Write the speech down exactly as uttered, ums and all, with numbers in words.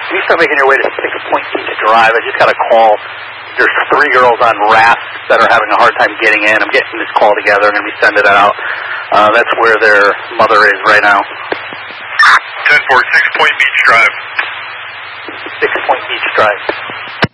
Can you start making your way to Six Point Beach Drive? I just got a call. There's three girls on rafts that are having a hard time getting in. I'm getting this call together. I'm going to be sending it out. Uh, that's where their mother is right now. ten four, Six Point Beach Drive. Six Point Beach Drive.